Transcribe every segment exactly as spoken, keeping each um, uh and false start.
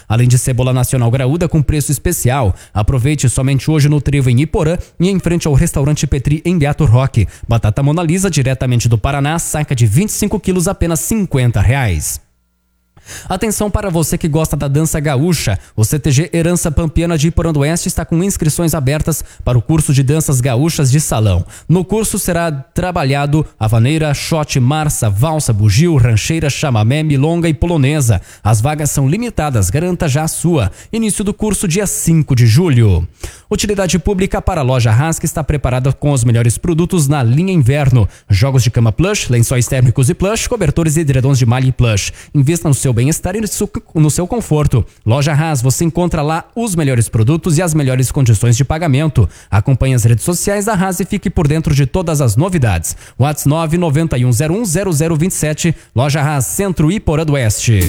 além de cebola nacional graúda com preço especial. Aproveite somente hoje no Trevo em Iporã e em frente ao restaurante Petri em Beato Roque. Batata Mona Lisa diretamente do Paraná, saca de vinte e cinco quilos, apenas cinquenta reais. Atenção para você que gosta da dança gaúcha. O C T G Herança Pampiana de Iporã do Oeste está com inscrições abertas para o curso de danças gaúchas de salão. No curso será trabalhado havaneira, shot, marça, valsa, bugio, rancheira, chamamé, milonga e polonesa. As vagas são limitadas, garanta já a sua. Início do curso dia cinco de julho. Utilidade pública para a loja Haas, que está preparada com os melhores produtos na linha inverno. Jogos de cama plush, lençóis térmicos e plush, cobertores e edredons de malha e plush. Invista no seu bem-estar e no seu conforto. Loja Haas, você encontra lá os melhores produtos e as melhores condições de pagamento. Acompanhe as redes sociais da Haas e fique por dentro de todas as novidades. WhatsApp nove nove um zero um zero zero dois sete. Loja Haas, Centro Iporã do Oeste.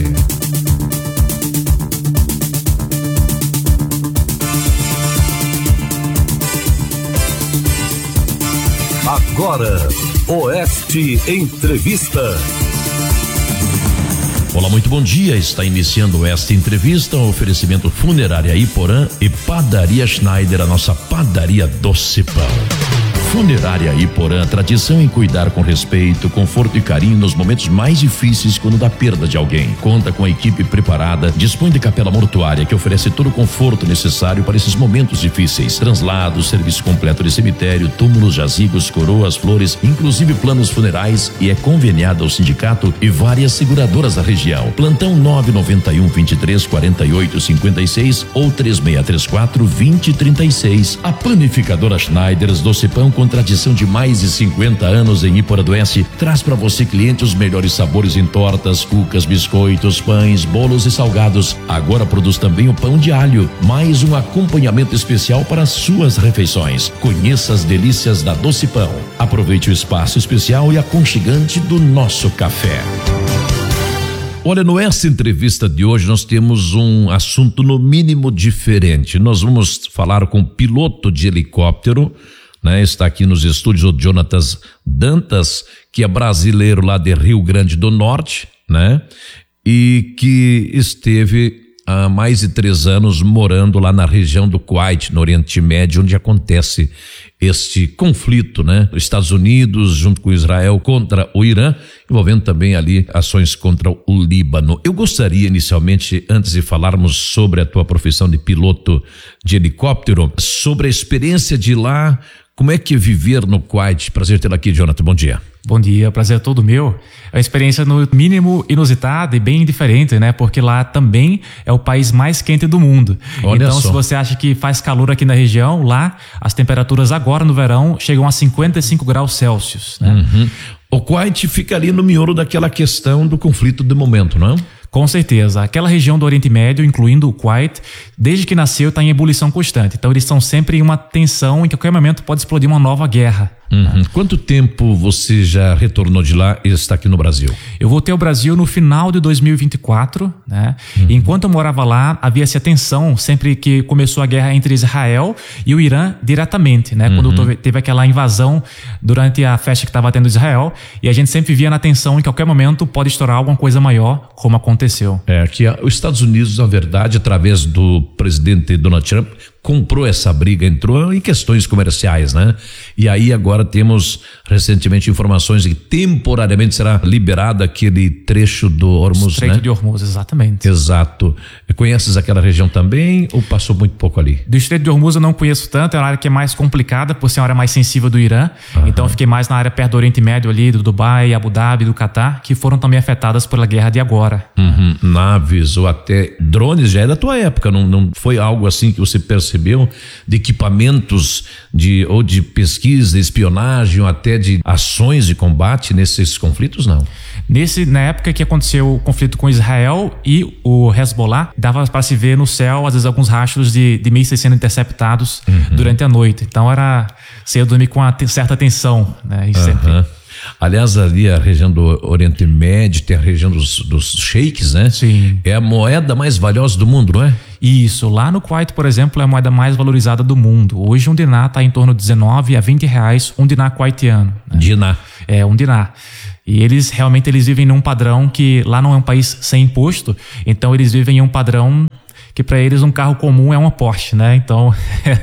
Agora, Oeste Entrevista. Olá, muito bom dia. Está iniciando esta entrevista, um oferecimento Funerária Iporã e Padaria Schneider, a nossa padaria doce pão. Funerária Iporã, tradição em cuidar com respeito, conforto e carinho nos momentos mais difíceis quando da perda de alguém. Conta com a equipe preparada, dispõe de capela mortuária que oferece todo o conforto necessário para esses momentos difíceis. Translados, serviço completo de cemitério, túmulos, jazigos, coroas, flores, inclusive planos funerais, e é conveniada ao sindicato e várias seguradoras da região. Plantão nove nove um, vinte e três, quarenta e oito, cinquenta e seis ou três seis três quatro, vinte, trinta e seis. A Panificadora Schneiders Doce Pão, com tradição de mais de cinquenta anos em Iporã do Oeste, traz para você, cliente, os melhores sabores em tortas, cucas, biscoitos, pães, bolos e salgados. Agora produz também o pão de alho, mais um acompanhamento especial para as suas refeições. Conheça as delícias da Doce Pão. Aproveite o espaço especial e aconchegante do nosso café. Olha, nessa entrevista de hoje nós temos um assunto no mínimo diferente. Nós vamos falar com um piloto de helicóptero, né? Está aqui nos estúdios o Jonatas Dantas, que é brasileiro lá de Rio Grande do Norte, né? E que esteve há mais de três anos morando lá na região do Kuwait, no Oriente Médio, onde acontece este conflito, né? Os Estados Unidos junto com Israel contra o Irã, envolvendo também ali ações contra o Líbano. Eu gostaria inicialmente, antes de falarmos sobre a tua profissão de piloto de helicóptero, sobre a experiência de lá. Como é que é viver no Kuwait? Prazer tê-lo aqui, Jonathan. Bom dia. Bom dia, prazer é todo meu. É uma experiência no mínimo inusitada e bem diferente, né? Porque lá também é o país mais quente do mundo. Olha então, só. Se você acha que faz calor aqui na região, lá as temperaturas agora no verão chegam a cinquenta e cinco graus Celsius, né? Uhum. O Kuwait fica ali no miolo daquela questão do conflito do momento, não é? Com certeza. Aquela região do Oriente Médio, incluindo o Kuwait, desde que nasceu está em ebulição constante. Então eles estão sempre em uma tensão, em que a qualquer momento pode explodir uma nova guerra. Uhum. Quanto tempo você já retornou de lá e está aqui no Brasil? Eu voltei ao Brasil no final de dois mil e vinte e quatro, né? Uhum. Enquanto eu morava lá, havia essa tensão sempre que começou a guerra entre Israel e o Irã diretamente, né? Uhum. Quando teve aquela invasão durante a festa que estava tendo Israel, e a gente sempre via na tensão em que a qualquer momento pode estourar alguma coisa maior, como aconteceu. É, que os Estados Unidos, na verdade, através do presidente Donald Trump, comprou essa briga, entrou em questões comerciais, né? E aí agora temos recentemente informações de que temporariamente será liberado aquele trecho do Hormuz, Estreito né? de Hormuz, exatamente. Exato. Conheces aquela região também ou passou muito pouco ali? Do Estreito de Hormuz eu não conheço tanto, é uma área que é mais complicada por ser uma área mais sensível do Irã. Uhum. Então eu fiquei mais na área perto do Oriente Médio ali, do Dubai, Abu Dhabi, do Catar, que foram também afetadas pela guerra de agora. Uhum. Naves ou até drones já é da tua época, não, não foi algo assim que você percebeu de equipamentos de, ou de pesquisa, espionagem, ou até de ações de combate nesses conflitos, não? Nesse, na época que aconteceu o conflito com Israel e o Hezbollah, dava para se ver no céu, às vezes, alguns rastros de, de mísseis sendo interceptados uhum. durante a noite. Então era cedo dormir com uma certa tensão, né? E sempre... uhum. Aliás, ali a região do Oriente Médio tem a região dos, dos sheiks, né? Sim. É a moeda mais valiosa do mundo, não é? Isso. Lá no Kuwait, por exemplo, é a moeda mais valorizada do mundo. Hoje um dinar está em torno de dezenove a vinte reais, um dinar kuwaitiano. Né? Dinar. É, um dinar. E eles realmente eles vivem num padrão que lá não é um país sem imposto, então eles vivem em um padrão que para eles um carro comum é uma Porsche, né? Então...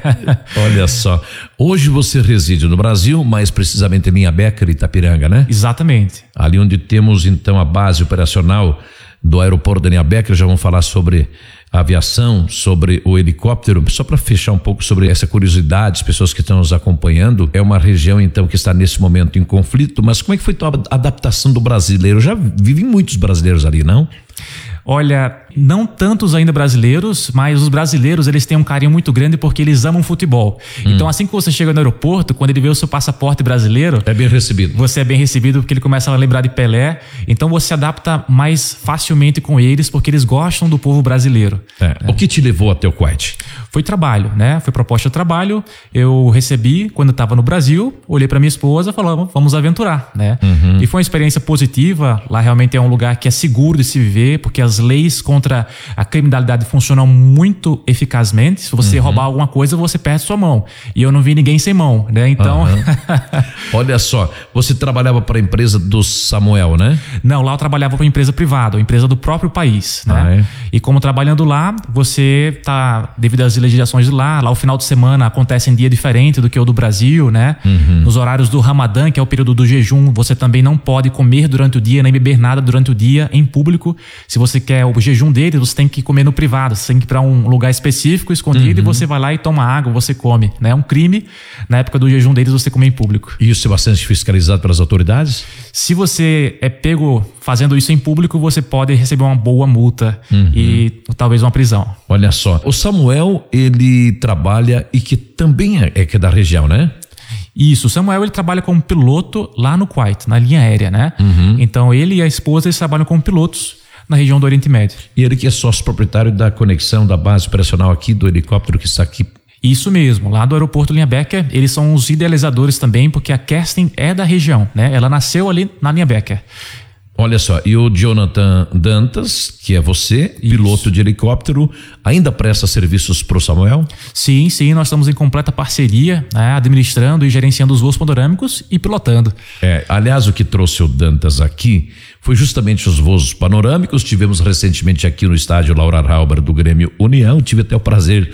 Olha só, hoje você reside no Brasil, mais precisamente em Linha Becker, Itapiranga, né? Exatamente. Ali onde temos então a base operacional do aeroporto da Linha Becker, já vamos falar sobre a aviação, sobre o helicóptero. Só para fechar um pouco sobre essa curiosidade, as pessoas que estão nos acompanhando, é uma região então que está nesse momento em conflito, mas como é que foi a adaptação do brasileiro? Já vivem muitos brasileiros ali, não? Olha, não tantos ainda brasileiros, mas os brasileiros, eles têm um carinho muito grande porque eles amam futebol. Hum. Então, assim que você chega no aeroporto, quando ele vê o seu passaporte brasileiro... É bem recebido. Você é bem recebido porque ele começa a lembrar de Pelé. Então, você se adapta mais facilmente com eles porque eles gostam do povo brasileiro. É. Né? O que te levou até o Kuwait? Foi trabalho, né? Foi proposta de trabalho. Eu recebi quando eu estava no Brasil, olhei para minha esposa e falei, vamos aventurar, né? Uhum. E foi uma experiência positiva. Lá realmente é um lugar que é seguro de se viver, porque as leis contra a criminalidade funcionam muito eficazmente. Se você uhum. roubar alguma coisa, você perde sua mão. E eu não vi ninguém sem mão, né? Então... Uhum. Olha só, você trabalhava para a empresa do Samuel, né? Não, lá eu trabalhava para uma empresa privada, uma empresa do próprio país, né? Ah, é? E como trabalhando lá, você tá, devido às legislações de lá, lá o final de semana acontece em dia diferente do que o do Brasil, né? Uhum. Nos horários do Ramadã, que é o período do jejum, você também não pode comer durante o dia, nem beber nada durante o dia em público. Se você quer o jejum dele, você tem que comer no privado, você tem que ir para um lugar específico, escondido, uhum. e você vai lá e toma água, você come, né? É um crime, na época do jejum deles, você comer em público. E isso é bastante fiscalizado pelas autoridades? Se você é pego fazendo isso em público, você pode receber uma boa multa uhum. e talvez uma prisão. Olha só, o Samuel, ele trabalha e que também é, é que é da região, né? Isso, o Samuel, ele trabalha como piloto lá no Kuwait, na linha aérea, né? Uhum. Então ele e a esposa, eles trabalham como pilotos na região do Oriente Médio. E ele que é sócio proprietário da conexão da base operacional aqui do helicóptero que está aqui. Isso mesmo, lá do aeroporto Linha Becker, eles são os idealizadores também, porque a Kerstin é da região, né? Ela nasceu ali na Linha Becker. Olha só, e o Jonathan Dantas, que é você, Isso. piloto de helicóptero, ainda presta serviços para o Samuel? Sim, sim, nós estamos em completa parceria, né, administrando e gerenciando os voos panorâmicos e pilotando. É, aliás, o que trouxe o Dantas aqui foi justamente os voos panorâmicos. Tivemos recentemente aqui no estádio Laura Halber do Grêmio União, tive até o prazer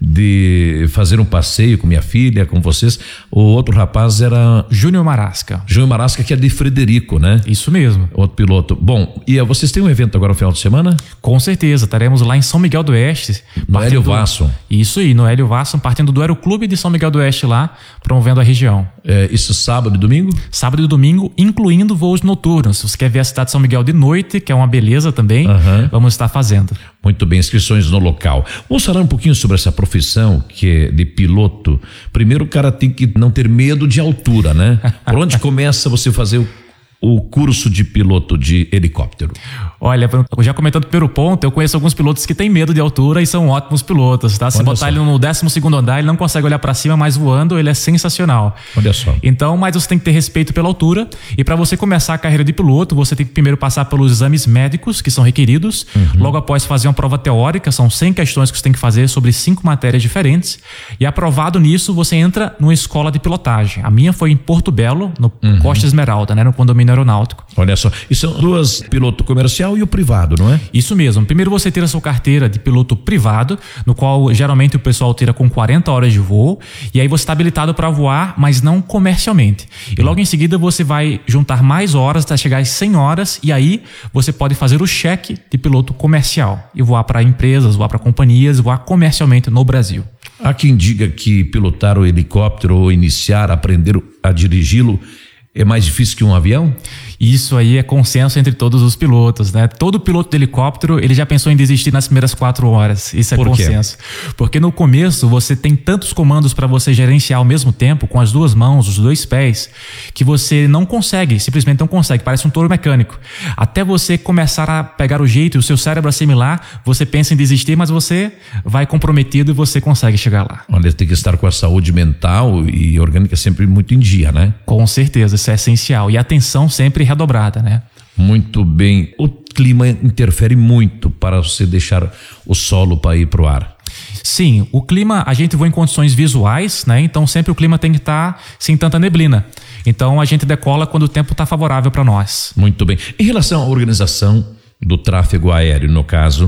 de fazer um passeio com minha filha, com vocês. O outro rapaz era... Júnior Marasca. Júnior Marasca, que é de Frederico, né? Isso mesmo. Outro piloto. Bom, e vocês têm um evento agora no final de semana? Com certeza, estaremos lá em São Miguel do Oeste. No Hélio Vasson. Isso aí, no Hélio Vasson, partindo do Aeroclube de São Miguel do Oeste lá, promovendo a região. É, isso sábado e domingo? Sábado e domingo, incluindo voos noturnos. Se você quer ver a cidade de São Miguel de noite, que é uma beleza também, uhum. vamos estar fazendo. Muito bem, inscrições no local. Vamos falar um pouquinho sobre essa profissão que é de piloto. Primeiro, o cara tem que não ter medo de altura, né? Por onde começa você fazer o o curso de piloto de helicóptero? Olha, já comentando o primeiro ponto, eu conheço alguns pilotos que têm medo de altura e são ótimos pilotos, tá? Se Olha botar só. ele no décimo segundo andar, ele não consegue olhar para cima, mas voando ele é sensacional. Olha só. Então, mas você tem que ter respeito pela altura, e para você começar a carreira de piloto, você tem que primeiro passar pelos exames médicos que são requeridos, uhum. logo após fazer uma prova teórica, são cem questões que você tem que fazer sobre cinco matérias diferentes, e aprovado nisso, você entra numa escola de pilotagem. A minha foi em Porto Belo, no uhum. Costa Esmeralda, né, no condomínio aeronáutico. Olha só, e são duas, piloto comercial e o privado, não é? Isso mesmo, primeiro você tira a sua carteira de piloto privado, no qual geralmente o pessoal tira com quarenta horas de voo, e aí você está habilitado para voar, mas não comercialmente. E logo em seguida você vai juntar mais horas até chegar às cem horas, e aí você pode fazer o cheque de piloto comercial e voar para empresas, voar para companhias, voar comercialmente no Brasil. Há quem diga que pilotar o helicóptero ou iniciar, aprender a dirigi-lo é mais difícil que um avião? Isso aí é consenso entre todos os pilotos, né? Todo piloto de helicóptero, ele já pensou em desistir nas primeiras quatro horas. Isso é Por consenso. Quê? Porque no começo você tem tantos comandos para você gerenciar ao mesmo tempo, com as duas mãos, os dois pés, que você não consegue, simplesmente não consegue. Parece um touro mecânico. Até você começar a pegar o jeito e o seu cérebro assimilar, você pensa em desistir, mas você vai comprometido e você consegue chegar lá. Olha, tem que estar com a saúde mental e orgânica sempre muito em dia, né? Com certeza, isso é essencial. E a atenção sempre redobrada, né? Muito bem. O clima interfere muito para você deixar o solo para ir para o ar. Sim, o clima, a gente voa em condições visuais, né? Então sempre o clima tem que estar sem tanta neblina. Então a gente decola quando o tempo está favorável para nós. Muito bem. Em relação à organização do tráfego aéreo, no caso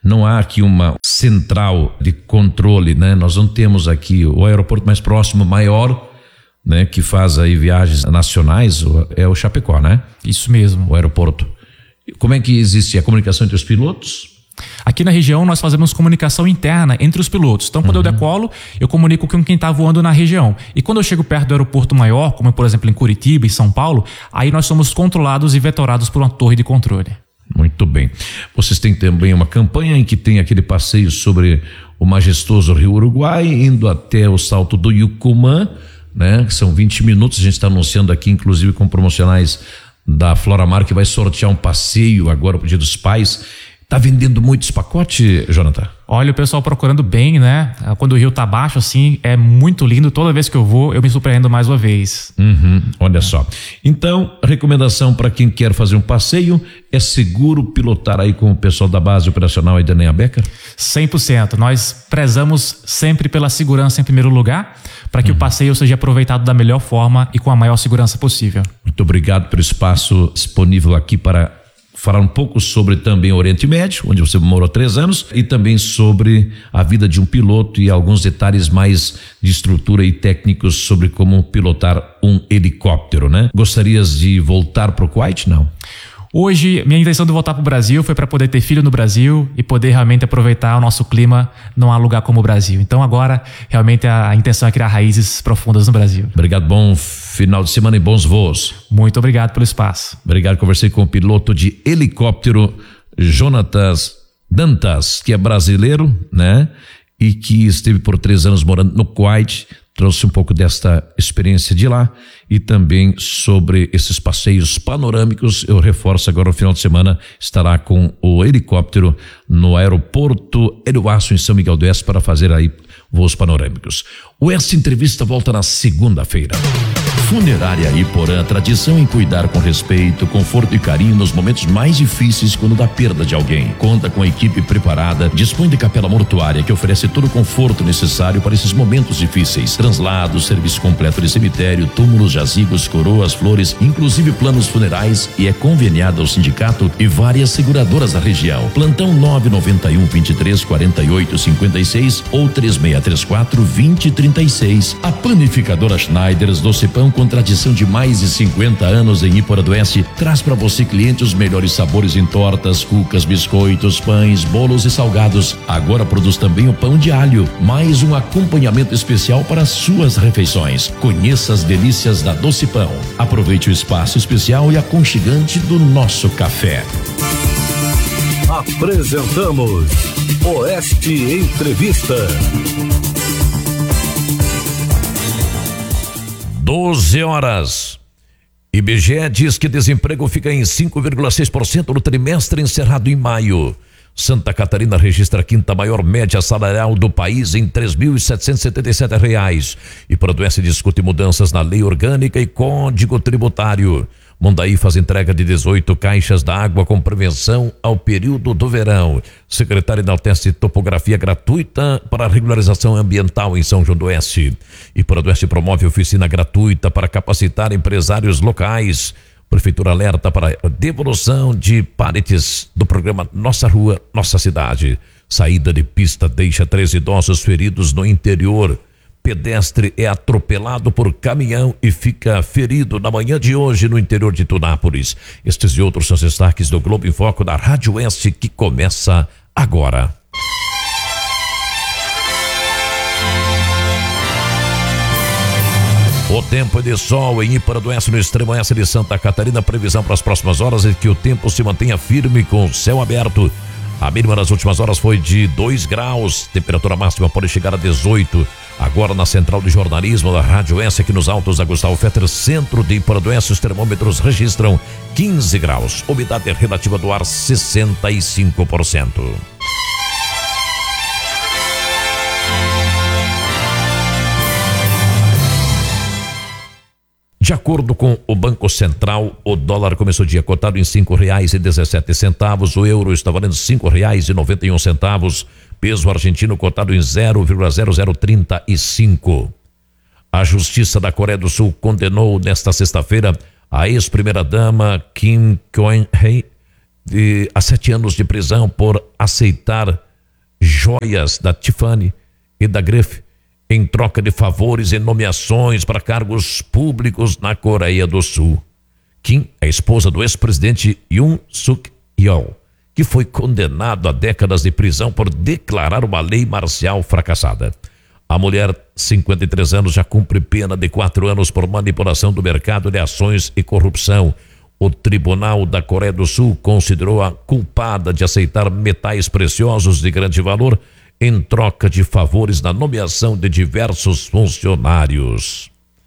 não há aqui uma central de controle, né? Nós não temos aqui o aeroporto mais próximo, maior, né? Que faz aí viagens nacionais, é o Chapecó, né? Isso mesmo. O aeroporto. Como é que existe a comunicação entre os pilotos? Aqui na região nós fazemos comunicação interna entre os pilotos. Então quando uhum. eu decolo, eu comunico com quem está voando na região. E quando eu chego perto do aeroporto maior, como por exemplo em Curitiba e São Paulo, aí nós somos controlados e vetorados por uma torre de controle. Muito bem. Vocês têm também uma campanha em que tem aquele passeio sobre o majestoso Rio Uruguai, indo até o Salto do Yucumã, né? São vinte minutos, a gente está anunciando aqui, inclusive com promocionais da Floramar, que vai sortear um passeio agora pro Dia dos Pais. Tá vendendo muitos pacotes, Jonathan? Olha, o pessoal procurando bem, né? Quando o rio tá baixo assim, é muito lindo. Toda vez que eu vou, eu me surpreendo mais uma vez. Uhum, olha só. Então, a recomendação para quem quer fazer um passeio, é seguro pilotar aí com o pessoal da base operacional aí da Neia Becker? cem por cento. Nós prezamos sempre pela segurança em primeiro lugar, para que uhum. o passeio seja aproveitado da melhor forma e com a maior segurança possível. Muito obrigado pelo espaço disponível aqui para falar um pouco sobre também o Oriente Médio, onde você morou três anos, e também sobre a vida de um piloto e alguns detalhes mais de estrutura e técnicos sobre como pilotar um helicóptero, né? Gostarias de voltar para o Kuwait? Não? Hoje, minha intenção de voltar para o Brasil foi para poder ter filho no Brasil e poder realmente aproveitar o nosso clima. Não há lugar como o Brasil. Então agora, realmente a intenção é criar raízes profundas no Brasil. Obrigado, bom final de semana e bons voos. Muito obrigado pelo espaço. Obrigado, conversei com o piloto de helicóptero Jonatas Dantas, que é brasileiro, né? E que esteve por três anos morando no Kuwait. Trouxe um pouco desta experiência de lá e também sobre esses passeios panorâmicos. Eu reforço agora no final de semana, estará com o helicóptero no aeroporto Eduardo em São Miguel do Oeste para fazer aí voos panorâmicos. O Essa Entrevista volta na segunda-feira. Funerária Iporã, tradição em cuidar com respeito, conforto e carinho nos momentos mais difíceis quando da perda de alguém. Conta com a equipe preparada, dispõe de capela mortuária que oferece todo o conforto necessário para esses momentos difíceis. Translados, serviço completo de cemitério, túmulos, jazigos, coroas, flores, inclusive planos funerais, e é conveniada ao sindicato e várias seguradoras da região. Plantão nove nove um, vinte e três, quarenta e oito, cinquenta e seis ou três seis três quatro, vinte, trinta e seis. A panificadora Schneiders Doce Pão, com tradição de mais de cinquenta anos em Iporã do Oeste, traz para você, cliente, os melhores sabores em tortas, cucas, biscoitos, pães, bolos e salgados. Agora produz também o pão de alho, mais um acompanhamento especial para suas refeições. Conheça as delícias da Doce Pão. Aproveite o espaço especial e aconchegante do nosso café. Apresentamos Oeste Entrevista. doze horas. I B G E diz que desemprego fica em cinco vírgula seis por cento no trimestre encerrado em maio. Santa Catarina registra a quinta maior média salarial do país em três mil setecentos e setenta e sete reais. E Iporã discute mudanças na lei orgânica e código tributário. Mundaí faz entrega de dezoito caixas d'água com prevenção ao período do verão. Secretário enaltece topografia gratuita para regularização ambiental em São João do Oeste. Iporã do Oeste promove oficina gratuita para capacitar empresários locais. Prefeitura alerta para a devolução de paletes do programa Nossa Rua, Nossa Cidade. Saída de pista deixa três idosos feridos no interior. Pedestre é atropelado por caminhão e fica ferido na manhã de hoje no interior de Tunápolis. Estes e outros são os destaques do Globo em Foco da Rádio Oeste, que começa agora. O tempo é de sol em Iporã do Oeste, no extremo oeste de Santa Catarina. Previsão para as próximas horas é que o tempo se mantenha firme com o céu aberto. A mínima nas últimas horas foi de dois graus, temperatura máxima pode chegar a dezoito. Agora na central de jornalismo da Rádio Oeste, aqui nos altos da Gustavo Fetter, centro de Iporã do Oeste, os termômetros registram quinze graus. Umidade relativa do ar sessenta e cinco por cento. De acordo com o Banco Central, o dólar começou o dia cotado em cinco reais e dezessete centavos, o euro está valendo cinco reais e noventa e um centavos, peso argentino cotado em zero vírgula zero zero trinta e cinco. A Justiça da Coreia do Sul condenou nesta sexta-feira a ex-primeira-dama Kim Kyung-hee de, a sete anos de prisão por aceitar joias da Tiffany e da Griff em troca de favores e nomeações para cargos públicos na Coreia do Sul. Kim é esposa do ex-presidente Yoon Suk Yeol, que foi condenado a décadas de prisão por declarar uma lei marcial fracassada. A mulher, cinquenta e três anos, já cumpre pena de quatro anos por manipulação do mercado de ações e corrupção. O Tribunal da Coreia do Sul considerou-a culpada de aceitar metais preciosos de grande valor em troca de favores na nomeação de diversos funcionários.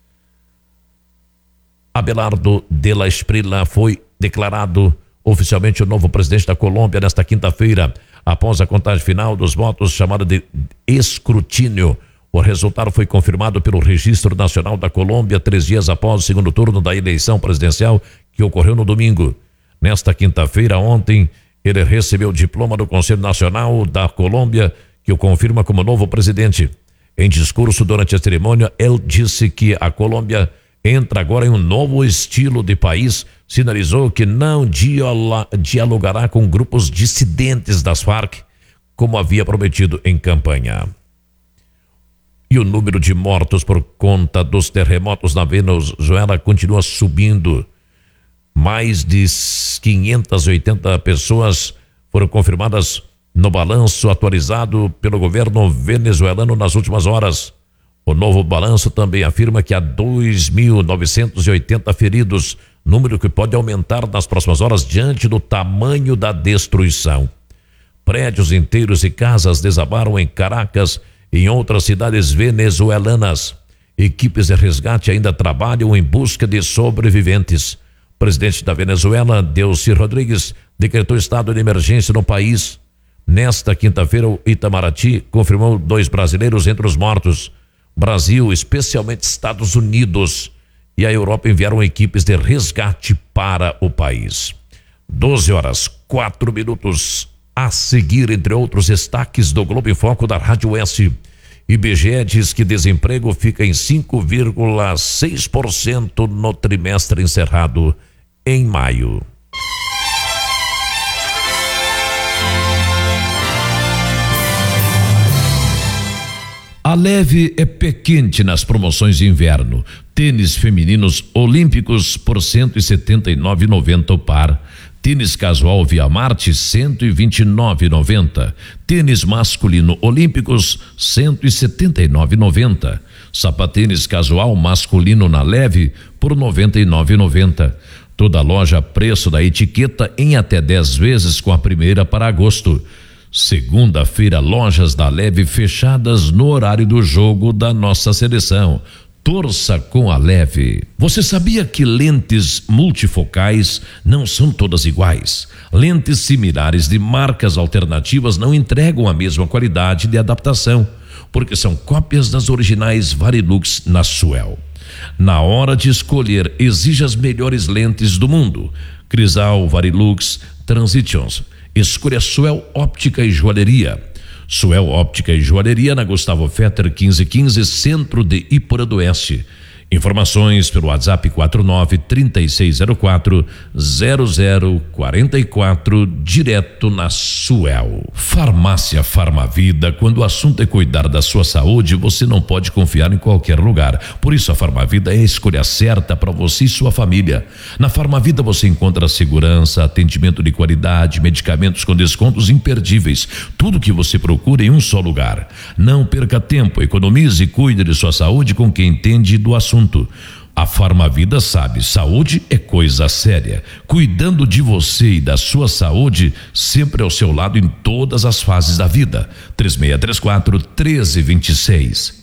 Abelardo de la Espriella foi declarado oficialmente o novo presidente da Colômbia nesta quinta-feira, após a contagem final dos votos chamada de escrutínio. O resultado foi confirmado pelo Registro Nacional da Colômbia três dias após o segundo turno da eleição presidencial, que ocorreu no domingo. Nesta quinta-feira, ontem, ele recebeu o diploma do Conselho Nacional da Colômbia, que o confirma como novo presidente. Em discurso durante a cerimônia, ele disse que a Colômbia entra agora em um novo estilo de país, sinalizou que não dialogará com grupos dissidentes das Farc, como havia prometido em campanha. E o número de mortos por conta dos terremotos na Venezuela continua subindo. Mais de quinhentas e oitenta pessoas foram confirmadas no balanço atualizado pelo governo venezuelano nas últimas horas. O novo balanço também afirma que há dois mil novecentos e oitenta feridos, número que pode aumentar nas próximas horas diante do tamanho da destruição. Prédios inteiros e casas desabaram em Caracas e em outras cidades venezuelanas. Equipes de resgate ainda trabalham em busca de sobreviventes. O presidente da Venezuela, Delcy Rodrigues, decretou estado de emergência no país. Nesta quinta-feira, o Itamaraty confirmou dois brasileiros entre os mortos. Brasil, especialmente Estados Unidos e a Europa enviaram equipes de resgate para o país. doze horas, quatro minutos. A seguir, entre outros destaques do Globo em Foco da Rádio S. I B G E diz que desemprego fica em cinco vírgula seis por cento no trimestre encerrado em maio. A leve é pé quente nas promoções de inverno. Tênis femininos olímpicos por cento e setenta e nove reais e noventa centavos o par. Tênis casual Via Marte cento e vinte e nove reais e noventa centavos. Tênis masculino olímpicos cento e setenta e nove reais e noventa centavos. Sapatênis casual masculino na leve por noventa e nove reais e noventa centavos. Toda loja a preço da etiqueta em até dez vezes com a primeira para agosto. Segunda-feira, lojas da Leve fechadas no horário do jogo da nossa seleção. Torça com a Leve. Você sabia que lentes multifocais não são todas iguais? Lentes similares de marcas alternativas não entregam a mesma qualidade de adaptação, porque são cópias das originais Varilux na Suel. Na hora de escolher, exija as melhores lentes do mundo. Crisal, Varilux, Transitions. Escolha Suel Óptica e Joalheria. Suel Óptica e Joalheria na Gustavo Fetter quinze quinze, centro de Iporã do Oeste. Informações pelo WhatsApp quatro nove, três seis zero quatro, zero zero quatro quatro, direto na Suel. Farmácia Farmavida, quando o assunto é cuidar da sua saúde, você não pode confiar em qualquer lugar. Por isso a Farmavida é a escolha certa para você e sua família. Na Farmavida você encontra segurança, atendimento de qualidade, medicamentos com descontos imperdíveis. Tudo que você procura em um só lugar. Não perca tempo, economize e cuide de sua saúde com quem entende do assunto. A Farmavida sabe, saúde é coisa séria. Cuidando de você e da sua saúde, sempre ao seu lado em todas as fases da vida. três seis três quatro, um três dois seis.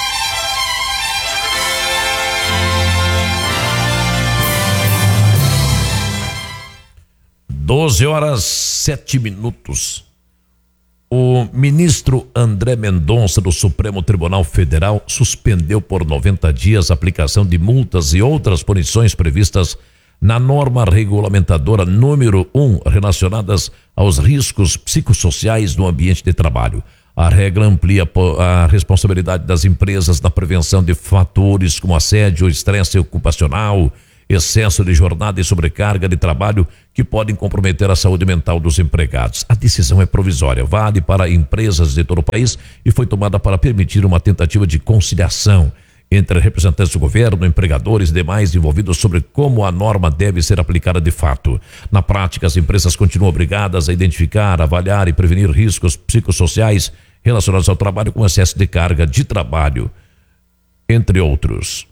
doze horas, sete minutos. O ministro André Mendonça do Supremo Tribunal Federal suspendeu por noventa dias a aplicação de multas e outras punições previstas na norma regulamentadora número um relacionadas aos riscos psicossociais no ambiente de trabalho. A regra amplia a responsabilidade das empresas na prevenção de fatores como assédio, estresse ocupacional, excesso de jornada e sobrecarga de trabalho que podem comprometer a saúde mental dos empregados. A decisão é provisória, vale para empresas de todo o país e foi tomada para permitir uma tentativa de conciliação entre representantes do governo, empregadores e demais envolvidos sobre como a norma deve ser aplicada de fato. Na prática, as empresas continuam obrigadas a identificar, avaliar e prevenir riscos psicossociais relacionados ao trabalho com excesso de carga de trabalho, entre outros.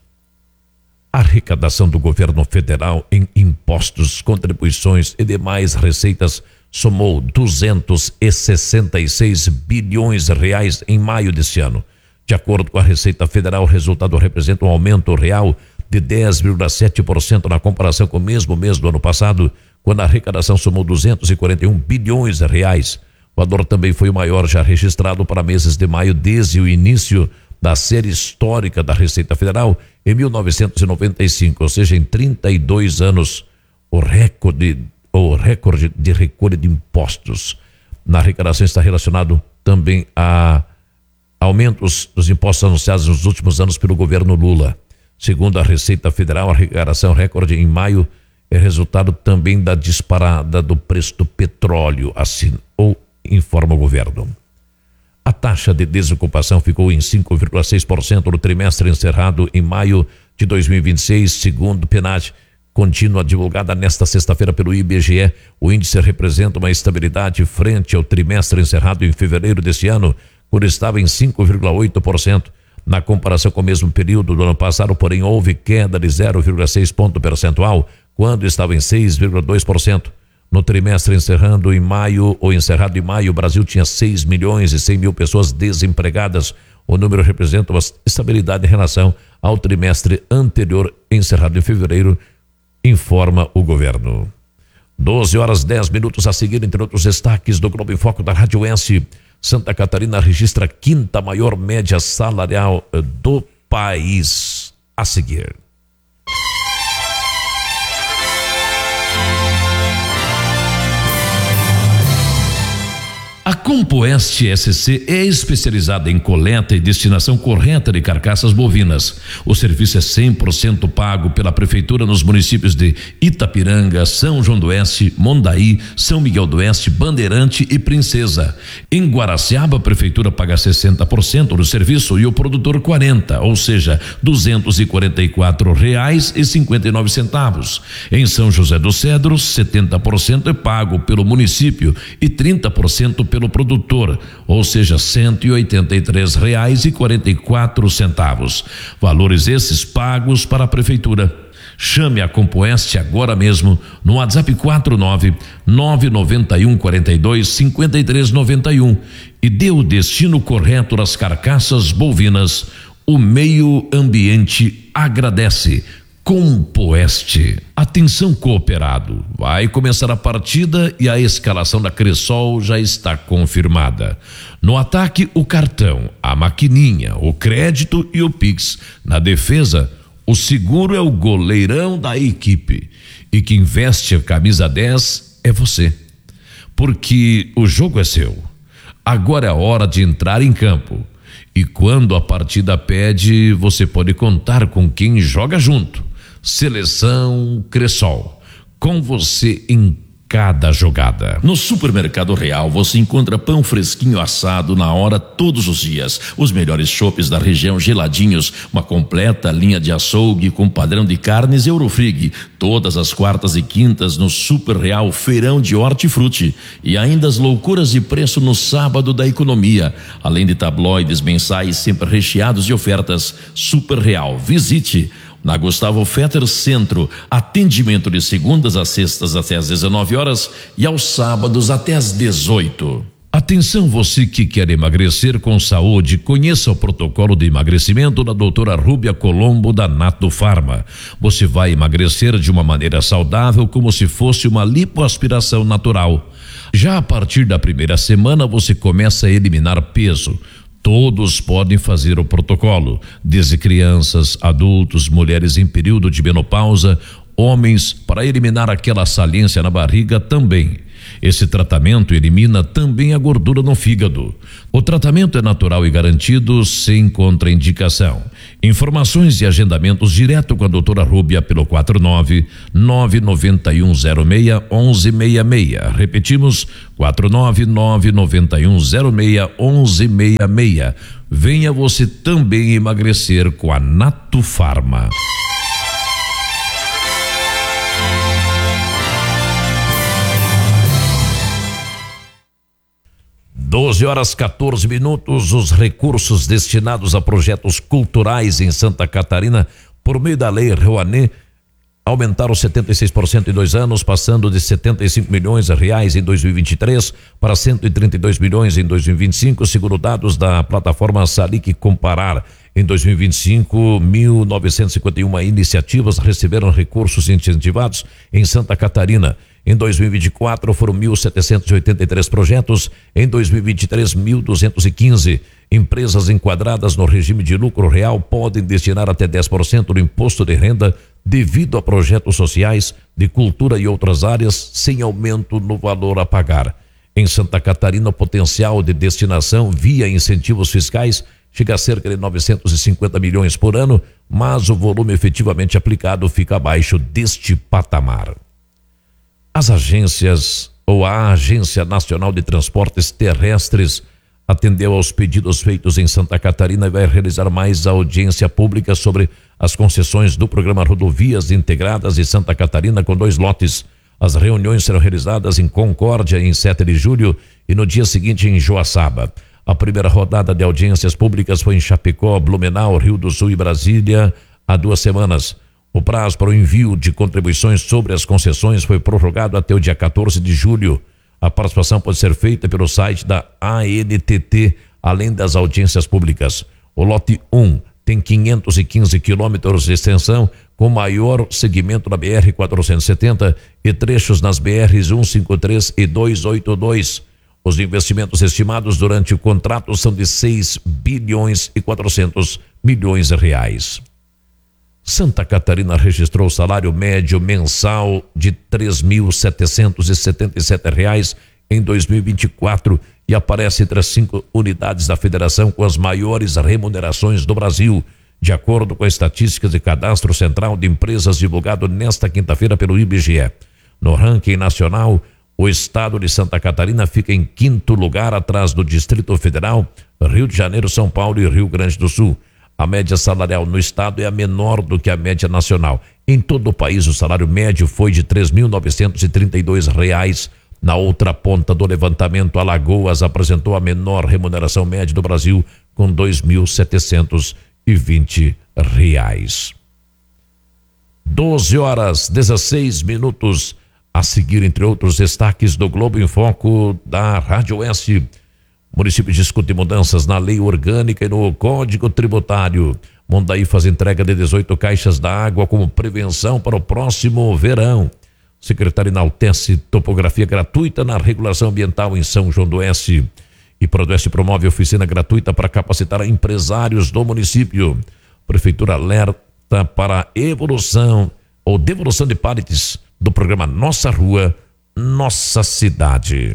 A arrecadação do governo federal em impostos, contribuições e demais receitas somou duzentos e sessenta e seis bilhões de reais em maio deste ano. De acordo com a Receita Federal, o resultado representa um aumento real de dez vírgula sete por cento na comparação com o mesmo mês do ano passado, quando a arrecadação somou duzentos e quarenta e um bilhões de reais. O valor também foi o maior já registrado para meses de maio desde o início da série histórica da Receita Federal em mil novecentos e noventa e cinco, ou seja, em trinta e dois anos, o recorde, o recorde de recolha de impostos na arrecadação está relacionado também a aumentos dos impostos anunciados nos últimos anos pelo governo Lula. Segundo a Receita Federal, a arrecadação recorde em maio é resultado também da disparada do preço do petróleo, assim ou informa o governo. A taxa de desocupação ficou em cinco vírgula seis por cento no trimestre encerrado em maio de dois mil e vinte e seis, segundo o PNAD, contínua divulgada nesta sexta-feira pelo I B G E. O índice representa uma estabilidade frente ao trimestre encerrado em fevereiro deste ano, quando estava em cinco vírgula oito por cento. Na comparação com o mesmo período do ano passado, porém, houve queda de zero vírgula seis ponto percentual, quando estava em seis vírgula dois por cento. No trimestre encerrando em maio, ou encerrado em maio, o Brasil tinha seis milhões e cem mil pessoas desempregadas. O número representa uma estabilidade em relação ao trimestre anterior, encerrado em fevereiro, informa o governo. doze horas dez minutos a seguir, entre outros destaques do Globo em Foco da Rádio S. Santa Catarina registra a quinta maior média salarial do país. A seguir. A Compoeste S C é especializada em coleta e destinação correta de carcaças bovinas. O serviço é cem por cento pago pela Prefeitura nos municípios de Itapiranga, São João do Oeste, Mondaí, São Miguel do Oeste, Bandeirante e Princesa. Em Guaraciaba, a Prefeitura paga sessenta por cento do serviço e o produtor quarenta por cento, ou seja, duzentos e quarenta e quatro reais e cinquenta e nove centavos. Em São José dos Cedros, setenta por cento é pago pelo município e trinta por cento pelo produtor, ou seja, cento e oitenta e três reais e quarenta e quatro centavos. Valores esses pagos para a Prefeitura. Chame a Compoeste agora mesmo no WhatsApp quatro nove nove nove um quatro dois cinco três nove um e dê o destino correto das carcaças bovinas. O meio ambiente agradece. Compoeste. Atenção, cooperado. Vai começar a partida e a escalação da Cressol já está confirmada. No ataque, o cartão, a maquininha, o crédito e o Pix. Na defesa, o seguro é o goleirão da equipe. E quem veste a camisa dez é você. Porque o jogo é seu. Agora é a hora de entrar em campo. E quando a partida pede, você pode contar com quem joga junto. Seleção Cressol, com você em cada jogada. No Supermercado Real você encontra pão fresquinho assado na hora todos os dias, os melhores chopes da região geladinhos, uma completa linha de açougue com padrão de carnes Eurofrig, todas as quartas e quintas no Super Real Feirão de Hortifruti e ainda as loucuras de preço no sábado da economia, além de tabloides mensais sempre recheados de ofertas. Super Real, visite na Gustavo Fetter Centro, atendimento de segundas a sextas até às dezenove horas e aos sábados até às dezoito. Atenção, você que quer emagrecer com saúde, conheça o protocolo de emagrecimento da doutora Rúbia Colombo da Nato Farma. Você vai emagrecer de uma maneira saudável, como se fosse uma lipoaspiração natural. Já a partir da primeira semana você começa a eliminar peso. Todos podem fazer o protocolo, desde crianças, adultos, mulheres em período de menopausa, homens, para eliminar aquela saliência na barriga também. Esse tratamento elimina também a gordura no fígado. O tratamento é natural e garantido, sem contraindicação. Informações e agendamentos direto com a doutora Rúbia pelo quatro nove nove nove um zero seis um um seis seis. Repetimos, quatro nove nove nove um zero seis um um seis seis. Venha você também emagrecer com a Nato Farma. doze horas quatorze minutos. Os recursos destinados a projetos culturais em Santa Catarina por meio da Lei Rouanet aumentaram setenta e seis por cento em dois anos, passando de setenta e cinco milhões de reais em dois mil e vinte e três para cento e trinta e dois milhões em dois mil e vinte e cinco, segundo dados da plataforma Salic Comparar. Em dois mil e vinte e cinco, mil novecentos e cinquenta e uma iniciativas receberam recursos incentivados em Santa Catarina. Em dois mil e vinte e quatro foram mil setecentos e oitenta e três projetos, em dois mil e vinte e três mil duzentos e quinze. Empresas enquadradas no regime de lucro real podem destinar até dez por cento do imposto de renda devido a projetos sociais, de cultura e outras áreas, sem aumento no valor a pagar. Em Santa Catarina, o potencial de destinação via incentivos fiscais chega a cerca de novecentos e cinquenta milhões por ano, mas o volume efetivamente aplicado fica abaixo deste patamar. As agências ou a Agência Nacional de Transportes Terrestres atendeu aos pedidos feitos em Santa Catarina e vai realizar mais audiência pública sobre as concessões do programa Rodovias Integradas de Santa Catarina com dois lotes. As reuniões serão realizadas em Concórdia em sete de julho e no dia seguinte em Joaçaba. A primeira rodada de audiências públicas foi em Chapecó, Blumenau, Rio do Sul e Brasília há duas semanas. O prazo para o envio de contribuições sobre as concessões foi prorrogado até o dia quatorze de julho. A participação pode ser feita pelo site da A N T T, além das audiências públicas. O lote um tem quinhentos e quinze quilômetros de extensão, com maior segmento na B R quatrocentos e setenta e trechos nas B Rs cento e cinquenta e três e duzentos e oitenta e dois. Os investimentos estimados durante o contrato são de seis bilhões e quatrocentos milhões de reais. Santa Catarina registrou o salário médio mensal de três mil setecentos e setenta e sete reais em dois mil e vinte e quatro e aparece entre as cinco unidades da federação com as maiores remunerações do Brasil, de acordo com as estatísticas de Cadastro Central de Empresas divulgado nesta quinta-feira pelo I B G E. No ranking nacional, o estado de Santa Catarina fica em quinto lugar, atrás do Distrito Federal, Rio de Janeiro, São Paulo e Rio Grande do Sul. A média salarial no estado é a menor do que a média nacional. Em todo o país, o salário médio foi de três mil novecentos e trinta e dois reais. Na outra ponta do levantamento, Alagoas apresentou a menor remuneração média do Brasil, com dois mil setecentos e vinte reais. doze horas, dezesseis minutos. A seguir, entre outros destaques do Globo em Foco da Rádio Oeste. O município discute mudanças na lei orgânica e no Código Tributário. Mondaí faz entrega de dezoito caixas d'água como prevenção para o próximo verão. O secretário enaltece topografia gratuita na regulação ambiental em São João do Oeste. E Prodoeste promove oficina gratuita para capacitar empresários do município. Prefeitura alerta para a evolução ou devolução de pallets do programa Nossa Rua, Nossa Cidade.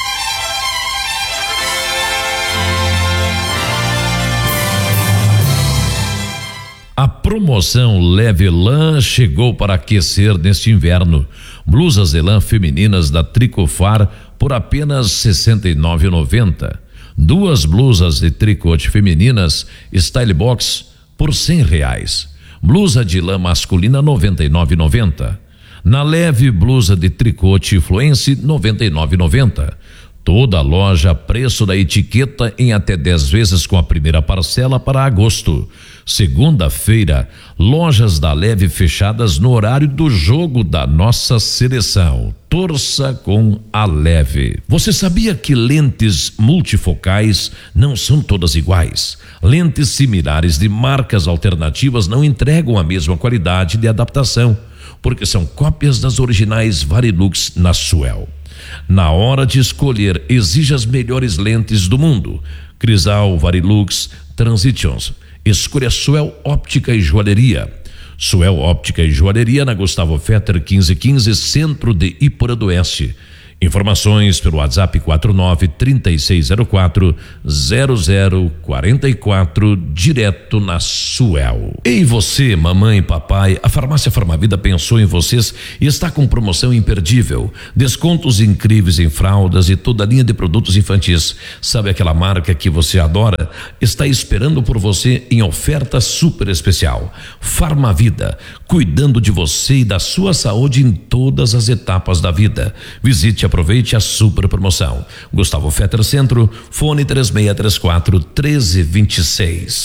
A promoção Leve Lã chegou para aquecer neste inverno. Blusas de lã femininas da Tricofar por apenas sessenta e nove reais e noventa centavos. Duas blusas de tricote femininas Style Box por cem reais. Blusa de lã masculina noventa e nove reais e noventa centavos. Na Leve, blusa de tricote Fluence noventa e nove reais e noventa centavos. Toda a loja, preço da etiqueta em até dez vezes com a primeira parcela para agosto. Segunda-feira, lojas da Leve fechadas no horário do jogo da nossa seleção. Torça com a Leve. Você sabia que lentes multifocais não são todas iguais? Lentes similares de marcas alternativas não entregam a mesma qualidade de adaptação, porque são cópias das originais Varilux na Suel. Na hora de escolher, exija as melhores lentes do mundo. Crisal, Varilux, Transitions. Escolha Suel Óptica e Joalheria. Suel Óptica e Joalheria na Gustavo Fetter quinze quinze, centro de Iporã do Oeste. Informações pelo WhatsApp quatro nove três seis zero quatro zero zero quatro quatro, direto na Suel. Ei você, mamãe e papai, a Farmácia Farmavida pensou em vocês e está com promoção imperdível. Descontos incríveis em fraldas e toda a linha de produtos infantis. Sabe aquela marca que você adora? Está esperando por você em oferta super especial. Farmavida, cuidando de você e da sua saúde em todas as etapas da vida. Visite e aproveite a super promoção. Gustavo Fetter Centro, fone três seis três quatro um três dois seis.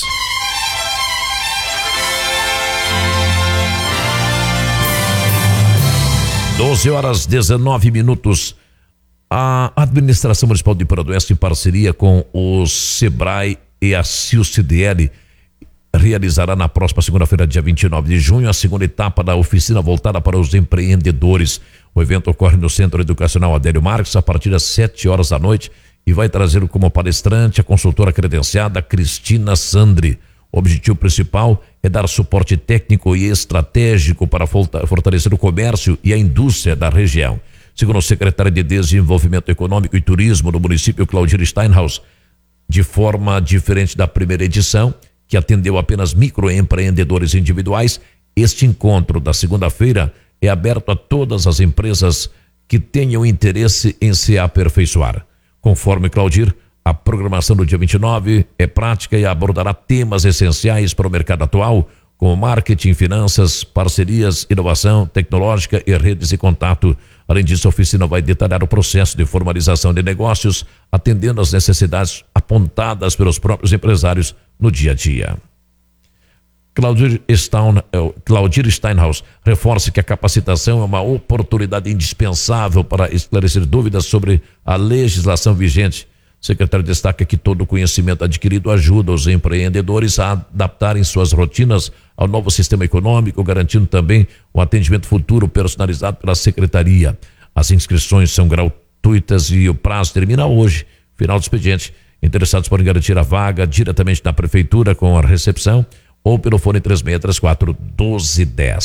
doze horas dezenove minutos. A Administração Municipal de Iporã do Oeste, em parceria com o Sebrae e a Silce D L, realizará na próxima segunda-feira, dia vinte e nove de junho, a segunda etapa da oficina voltada para os empreendedores. O evento ocorre no Centro Educacional Adélio Marques a partir das sete horas da noite e vai trazer como palestrante a consultora credenciada Cristina Sandri. O objetivo principal é dar suporte técnico e estratégico para fortalecer o comércio e a indústria da região. Segundo o secretário de Desenvolvimento Econômico e Turismo do município, Claudir Steinhaus, de forma diferente da primeira edição, que atendeu apenas microempreendedores individuais, este encontro da segunda-feira é aberto a todas as empresas que tenham interesse em se aperfeiçoar. Conforme Claudir, a programação do dia vinte e nove é prática e abordará temas essenciais para o mercado atual, como marketing, finanças, parcerias, inovação tecnológica e redes de contato. Além disso, a oficina vai detalhar o processo de formalização de negócios, atendendo às necessidades apontadas pelos próprios empresários no dia a dia. Claudir, Stein, Claudir Steinhaus reforça que a capacitação é uma oportunidade indispensável para esclarecer dúvidas sobre a legislação vigente. O secretário destaca que todo o conhecimento adquirido ajuda os empreendedores a adaptarem suas rotinas ao novo sistema econômico, garantindo também o atendimento futuro personalizado pela secretaria. As inscrições são gratuitas e o prazo termina hoje, final do expediente. Interessados podem garantir a vaga diretamente na prefeitura com a recepção ou pelo fone três seis três quatro um dois um zero.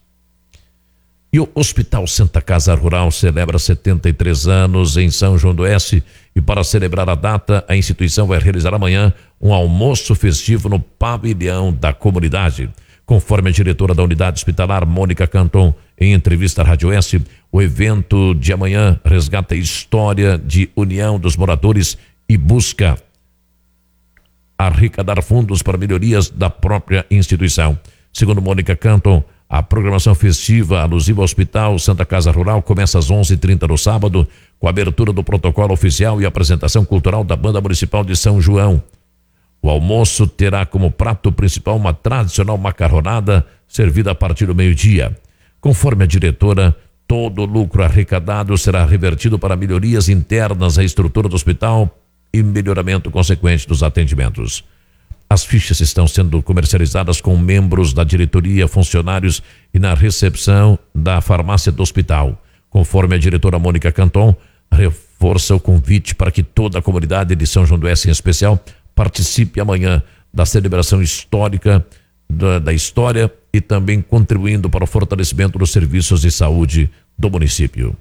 E o Hospital Santa Casa Rural celebra setenta e três anos em São João do Oeste e para celebrar a data, a instituição vai realizar amanhã um almoço festivo no pavilhão da comunidade. Conforme a diretora da unidade hospitalar, Mônica Canton, em entrevista à Rádio Oeste, o evento de amanhã resgata a história de união dos moradores e busca arrecadar fundos para melhorias da própria instituição. Segundo Mônica Canton, a programação festiva alusiva ao Hospital Santa Casa Rural começa às onze e trinta no sábado, com a abertura do protocolo oficial e apresentação cultural da Banda Municipal de São João. O almoço terá como prato principal uma tradicional macarronada servida a partir do meio-dia. Conforme a diretora, todo o lucro arrecadado será revertido para melhorias internas à estrutura do hospital e melhoramento consequente dos atendimentos. As fichas estão sendo comercializadas com membros da diretoria, funcionários e na recepção da farmácia do hospital. Conforme a diretora Mônica Canton, reforça o convite para que toda a comunidade de São João do Oeste, em especial, participe amanhã da celebração histórica da, da história e também contribuindo para o fortalecimento dos serviços de saúde do município.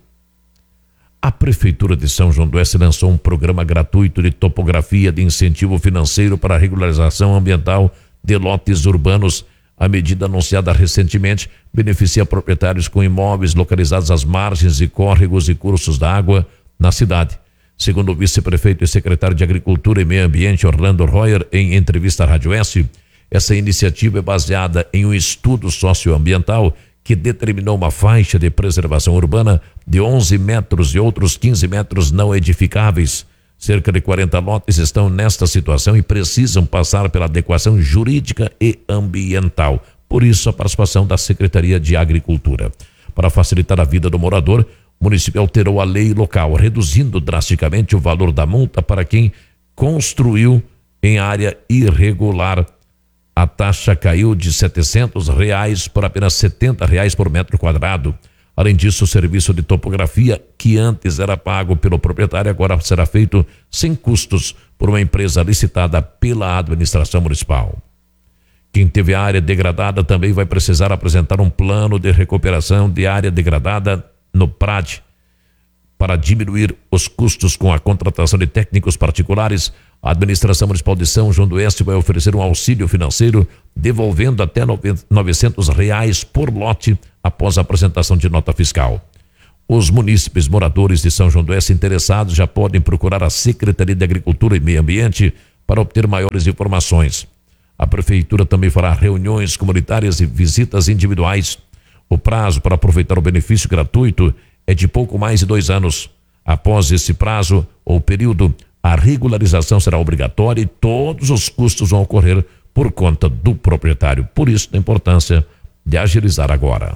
A Prefeitura de São João do Oeste lançou um programa gratuito de topografia de incentivo financeiro para a regularização ambiental de lotes urbanos. A medida anunciada recentemente beneficia proprietários com imóveis localizados às margens de córregos e cursos d'água na cidade. Segundo o vice-prefeito e secretário de Agricultura e Meio Ambiente, Orlando Royer, em entrevista à Rádio Oeste, essa iniciativa é baseada em um estudo socioambiental que determinou uma faixa de preservação urbana de onze metros e outros quinze metros não edificáveis. Cerca de quarenta lotes estão nesta situação e precisam passar pela adequação jurídica e ambiental. Por isso, a participação da Secretaria de Agricultura. Para facilitar a vida do morador, o município alterou a lei local, reduzindo drasticamente o valor da multa para quem construiu em área irregular. A taxa caiu de setecentos reais por apenas setenta reais por metro quadrado. Além disso, o serviço de topografia, que antes era pago pelo proprietário, agora será feito sem custos por uma empresa licitada pela administração municipal. Quem teve a área degradada também vai precisar apresentar um plano de recuperação de área degradada no P R A D. Para diminuir os custos com a contratação de técnicos particulares, a administração municipal de São João do Oeste vai oferecer um auxílio financeiro, devolvendo até novecentos reais por lote após a apresentação de nota fiscal. Os munícipes moradores de São João do Oeste interessados já podem procurar a Secretaria de Agricultura e Meio Ambiente para obter maiores informações. A prefeitura também fará reuniões comunitárias e visitas individuais. O prazo para aproveitar o benefício gratuito é de pouco mais de dois anos. Após esse prazo ou período, a regularização será obrigatória e todos os custos vão ocorrer por conta do proprietário. Por isso, a importância de agilizar agora.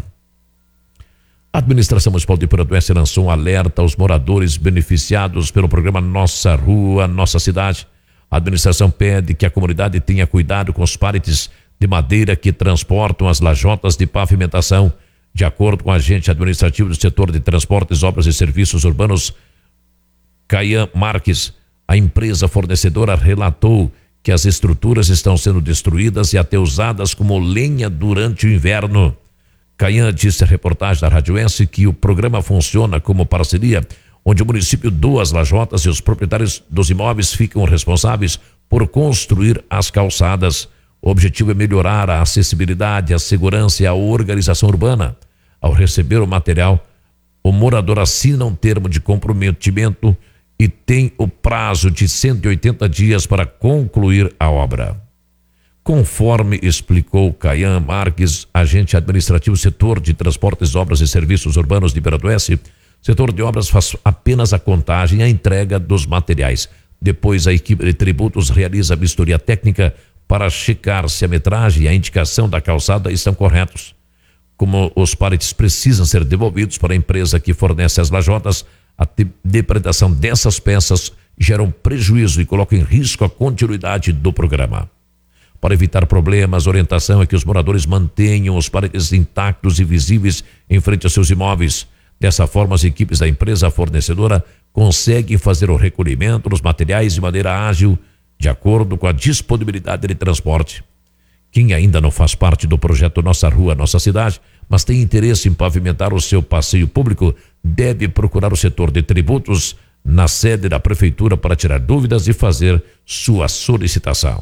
A administração municipal de Ipora do Oeste lançou um alerta aos moradores beneficiados pelo programa Nossa Rua, Nossa Cidade. A administração pede que a comunidade tenha cuidado com os paletes de madeira que transportam as lajotas de pavimentação. De acordo com o agente administrativo do setor de transportes, obras e serviços urbanos, Caian Marques, a empresa fornecedora relatou que as estruturas estão sendo destruídas e até usadas como lenha durante o inverno. Caian disse à reportagem da Rádio S que o programa funciona como parceria, onde o município doa as lajotas e os proprietários dos imóveis ficam responsáveis por construir as calçadas. O objetivo é melhorar a acessibilidade, a segurança e a organização urbana. Ao receber o material, o morador assina um termo de comprometimento e tem o prazo de cento e oitenta dias para concluir a obra. Conforme explicou Caian Marques, agente administrativo setor de transportes, obras e serviços urbanos de Ipora do Oeste, o setor de obras faz apenas a contagem e a entrega dos materiais. Depois, a equipe de tributos realiza a vistoria técnica para checar se a metragem e a indicação da calçada estão corretos. Como os paletes precisam ser devolvidos para a empresa que fornece as lajotas, a depredação dessas peças gera um prejuízo e coloca em risco a continuidade do programa. Para evitar problemas, a orientação é que os moradores mantenham os paletes intactos e visíveis em frente aos seus imóveis. Dessa forma, as equipes da empresa fornecedora conseguem fazer o recolhimento dos materiais de maneira ágil, de acordo com a disponibilidade de transporte. Quem ainda não faz parte do projeto Nossa Rua, Nossa Cidade, mas tem interesse em pavimentar o seu passeio público, deve procurar o setor de tributos na sede da prefeitura para tirar dúvidas e fazer sua solicitação.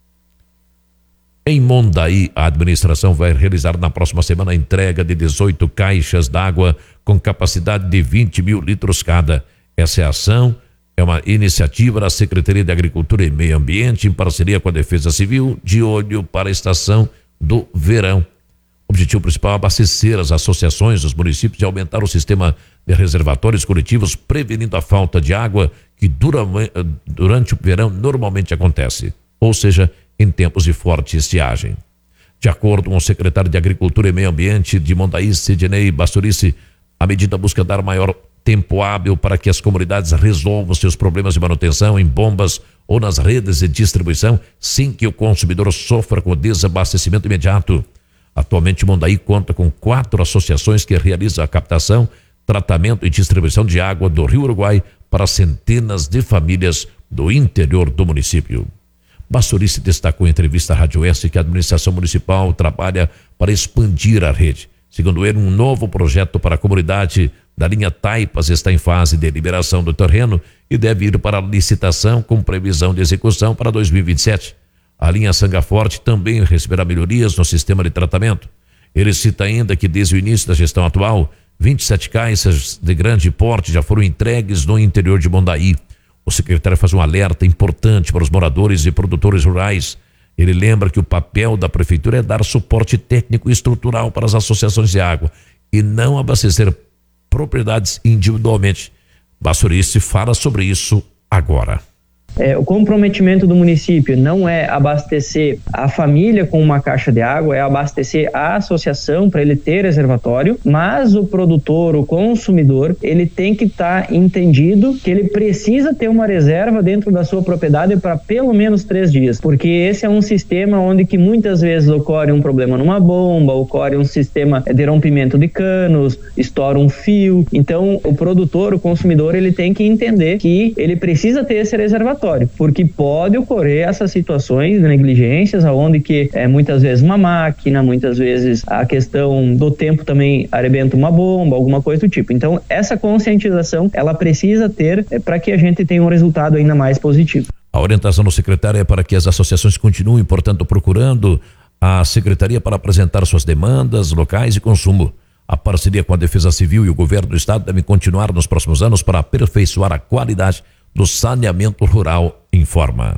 Em Mondaí, a administração vai realizar na próxima semana a entrega de dezoito caixas d'água com capacidade de vinte mil litros cada. Essa ação é uma iniciativa da Secretaria de Agricultura e Meio Ambiente em parceria com a Defesa Civil, de olho para a estação do verão. O objetivo principal é abastecer as associações dos municípios e aumentar o sistema de reservatórios coletivos, prevenindo a falta de água que dura, durante o verão normalmente acontece, ou seja, em tempos de forte estiagem. De acordo com o secretário de Agricultura e Meio Ambiente de Mondaí, Sidney Basturice, a medida busca dar maior tempo hábil para que as comunidades resolvam seus problemas de manutenção em bombas ou nas redes de distribuição, sem que o consumidor sofra com desabastecimento imediato. Atualmente, Mondaí conta com quatro associações que realizam a captação, tratamento e distribuição de água do Rio Uruguai para centenas de famílias do interior do município. Basturice destacou em entrevista à Rádio S que a administração municipal trabalha para expandir a rede. Segundo ele, um novo projeto para a comunidade da linha Taipas está em fase de liberação do terreno e deve ir para a licitação com previsão de execução para dois mil e vinte e sete. A linha Sanga Forte também receberá melhorias no sistema de tratamento. Ele cita ainda que desde o início da gestão atual, vinte e sete caixas de grande porte já foram entregues no interior de Mondaí. O secretário faz um alerta importante para os moradores e produtores rurais. Ele lembra que o papel da prefeitura é dar suporte técnico e estrutural para as associações de água e não abastecer propriedades individualmente. Basturice fala sobre isso agora. É, o comprometimento do município não é abastecer a família com uma caixa de água, é abastecer a associação para ele ter reservatório, mas o produtor, o consumidor, ele tem que estar tá entendido que ele precisa ter uma reserva dentro da sua propriedade para pelo menos três dias, porque esse é um sistema onde que muitas vezes ocorre um problema numa bomba, ocorre um sistema de rompimento de canos, estoura um fio. Então o produtor, o consumidor, ele tem que entender que ele precisa ter esse reservatório. reservatório, porque pode ocorrer essas situações de negligências, aonde que é, muitas vezes uma máquina, muitas vezes a questão do tempo também arrebenta uma bomba, alguma coisa do tipo. Então, essa conscientização, ela precisa ter é, para que a gente tenha um resultado ainda mais positivo. A orientação do secretário é para que as associações continuem, portanto, procurando a secretaria para apresentar suas demandas locais e consumo. A parceria com a Defesa Civil e o governo do estado devem continuar nos próximos anos para aperfeiçoar a qualidade do saneamento rural, informa.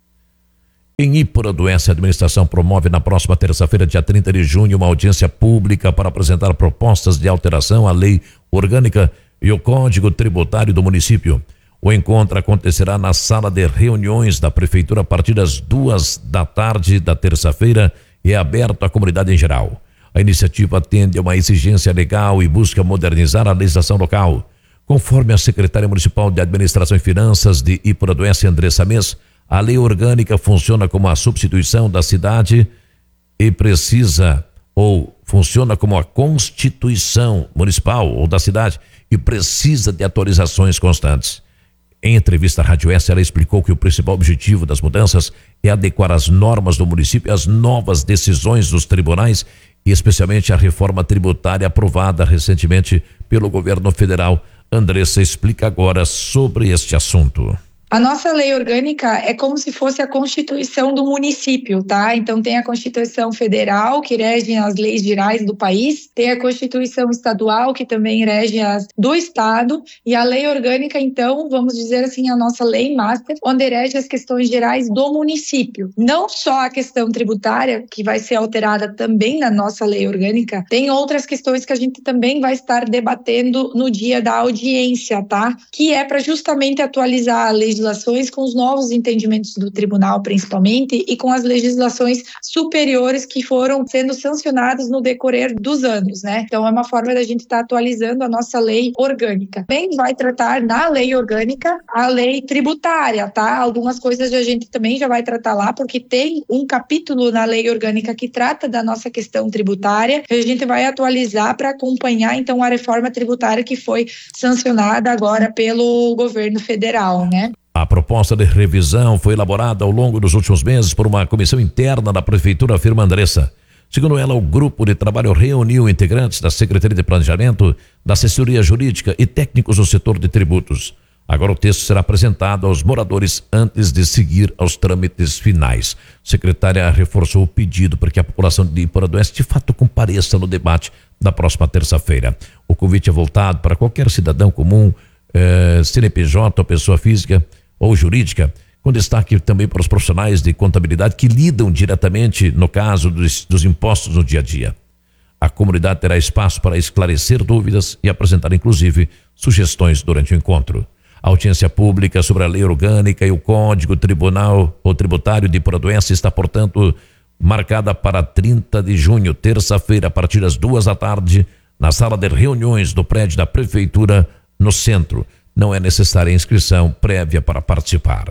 Em Iporã-do-Oeste, a administração promove na próxima terça-feira, dia trinta de junho, uma audiência pública para apresentar propostas de alteração à lei orgânica e o Código Tributário do município. O encontro acontecerá na sala de reuniões da prefeitura a partir das duas da tarde da terça-feira e é aberto à comunidade em geral. A iniciativa atende a uma exigência legal e busca modernizar a legislação local. Conforme a secretária municipal de Administração e Finanças de Iporã-do-Oeste, Andressa Mês, a lei orgânica funciona como a substituição da cidade e precisa, ou funciona como a Constituição municipal ou da cidade e precisa de atualizações constantes. Em entrevista à Rádio S, ela explicou que o principal objetivo das mudanças é adequar as normas do município às novas decisões dos tribunais e especialmente a reforma tributária aprovada recentemente pelo governo federal. Andressa explica agora sobre este assunto. A nossa lei orgânica é como se fosse a Constituição do município, tá? Então tem a Constituição Federal, que rege as leis gerais do país, tem a Constituição Estadual, que também rege as do Estado, e a lei orgânica, então, vamos dizer assim, a nossa lei master, onde rege as questões gerais do município. Não só a questão tributária, que vai ser alterada também na nossa lei orgânica, tem outras questões que a gente também vai estar debatendo no dia da audiência, tá? Que é para justamente atualizar a lei legislações com os novos entendimentos do tribunal, principalmente, e com as legislações superiores que foram sendo sancionadas no decorrer dos anos, né? Então é uma forma da gente estar tá atualizando a nossa lei orgânica. Também vai tratar na lei orgânica a lei tributária, tá? Algumas coisas a gente também já vai tratar lá, porque tem um capítulo na lei orgânica que trata da nossa questão tributária, que a gente vai atualizar para acompanhar, então, a reforma tributária que foi sancionada agora pelo governo federal, né? A proposta de revisão foi elaborada ao longo dos últimos meses por uma comissão interna da prefeitura, afirma Andressa. Segundo ela, o grupo de trabalho reuniu integrantes da Secretaria de Planejamento, da Assessoria Jurídica e técnicos do setor de tributos. Agora o texto será apresentado aos moradores antes de seguir aos trâmites finais. A secretária reforçou o pedido para que a população de Iporã-do-Oeste de fato compareça no debate da próxima terça-feira. O convite é voltado para qualquer cidadão comum, eh, C N P J ou pessoa física ou jurídica, com destaque também para os profissionais de contabilidade que lidam diretamente, no caso dos, dos impostos no dia a dia. A comunidade terá espaço para esclarecer dúvidas e apresentar, inclusive, sugestões durante o encontro. A audiência pública sobre a lei orgânica e o Código Tribunal ou Tributário de Iporã-do-Oeste está, portanto, marcada para trinta de junho, terça-feira, a partir das duas da tarde, na sala de reuniões do prédio da Prefeitura, no centro. Não é necessária inscrição prévia para participar.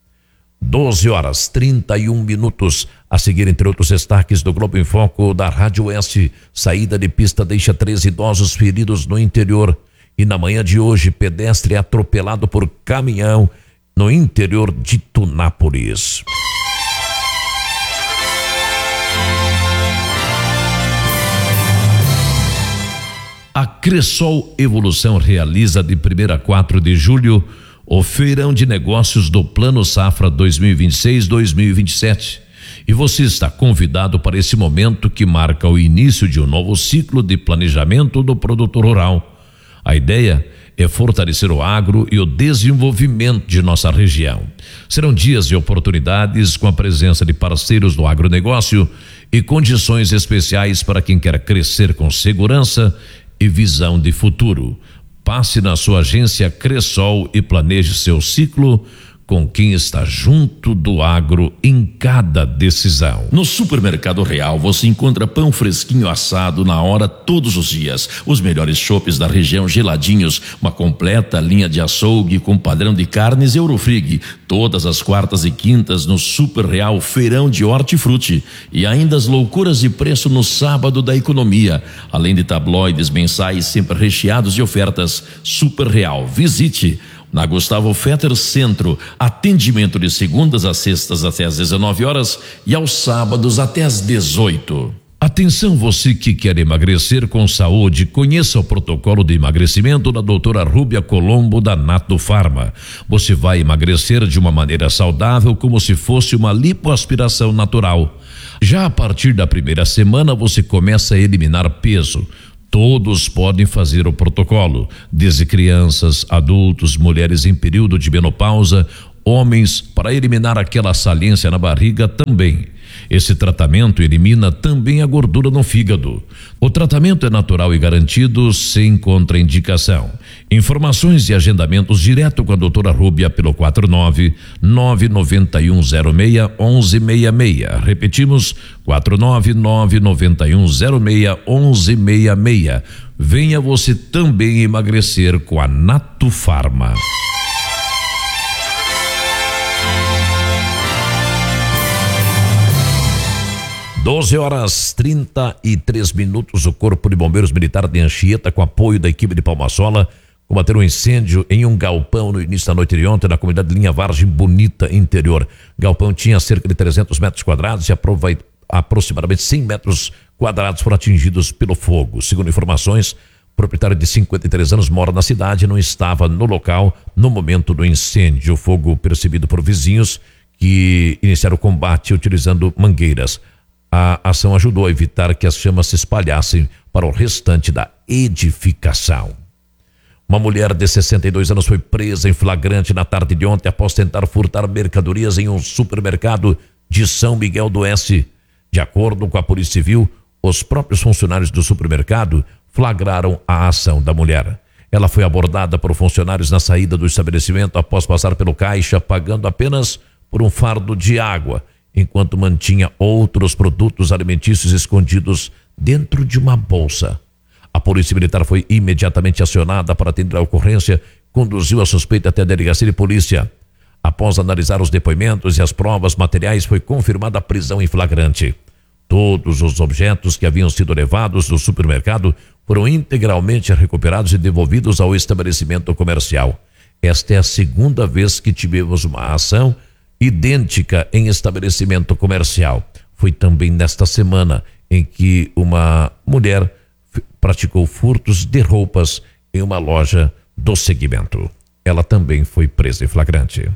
doze horas, trinta e um minutos. A seguir, entre outros destaques do Globo em Foco da Rádio Oeste, saída de pista deixa três idosos feridos no interior. E na manhã de hoje, pedestre atropelado por caminhão no interior de Tunápolis. A Cressol Evolução realiza de primeiro a quatro de julho o Feirão de Negócios do Plano Safra dois mil e vinte e seis a dois mil e vinte e sete. E você está convidado para esse momento que marca o início de um novo ciclo de planejamento do produtor rural. A ideia é fortalecer o agro e o desenvolvimento de nossa região. Serão dias de oportunidades com a presença de parceiros do agronegócio e condições especiais para quem quer crescer com segurança e visão de futuro. Passe na sua agência Cressol e planeje seu ciclo com quem está junto do agro em cada decisão. No Supermercado Real você encontra pão fresquinho assado na hora todos os dias, os melhores chopes da região geladinhos, uma completa linha de açougue com padrão de carnes Eurofrig, todas as quartas e quintas no Super Real Feirão de Hortifruti e ainda as loucuras de preço no sábado da economia, além de tabloides mensais sempre recheados de ofertas. Super Real, visite. na Gustavo Fetter Centro. Atendimento de segundas a sextas até às dezenove horas e aos sábados até às dezoito. Atenção, você que quer emagrecer com saúde, conheça o protocolo de emagrecimento da doutora Rúbia Colombo da Nato Farma. Você vai emagrecer de uma maneira saudável, como se fosse uma lipoaspiração natural. Já a partir da primeira semana você começa a eliminar peso. Todos podem fazer o protocolo, desde crianças, adultos, mulheres em período de menopausa, homens, para eliminar aquela saliência na barriga também. Esse tratamento elimina também a gordura no fígado. O tratamento é natural e garantido, sem contraindicação. Informações e agendamentos direto com a doutora Rúbia pelo quatro nove nove nove um zero seis um um seis seis. Repetimos, quatro nove nove nove um zero seis um um seis seis. Venha você também emagrecer com a Nato Farma. doze horas trinta e três minutos, o Corpo de Bombeiros Militar de Anchieta, com apoio da equipe de Palmasola, combateram um incêndio em um galpão no início da noite de ontem na comunidade de Linha Vargem Bonita, interior. O galpão tinha cerca de trezentos metros quadrados e aprova- aproximadamente cem metros quadrados foram atingidos pelo fogo. Segundo informações, o proprietário de cinquenta e três anos mora na cidade e não estava no local no momento do incêndio. O fogo percebido por vizinhos que iniciaram o combate utilizando mangueiras. A ação ajudou a evitar que as chamas se espalhassem para o restante da edificação. Uma mulher de sessenta e dois anos foi presa em flagrante na tarde de ontem após tentar furtar mercadorias em um supermercado de São Miguel do Oeste. De acordo com a Polícia Civil, os próprios funcionários do supermercado flagraram a ação da mulher. Ela foi abordada por funcionários na saída do estabelecimento após passar pelo caixa, pagando apenas por um fardo de água, enquanto mantinha outros produtos alimentícios escondidos dentro de uma bolsa. A Polícia Militar foi imediatamente acionada para atender a ocorrência, conduziu a suspeita até a delegacia de polícia. Após analisar os depoimentos e as provas materiais, foi confirmada a prisão em flagrante. Todos os objetos que haviam sido levados do supermercado foram integralmente recuperados e devolvidos ao estabelecimento comercial. Esta é a segunda vez que tivemos uma ação idêntica em estabelecimento comercial. Foi também nesta semana em que uma mulher praticou furtos de roupas em uma loja do segmento. Ela também foi presa em flagrante.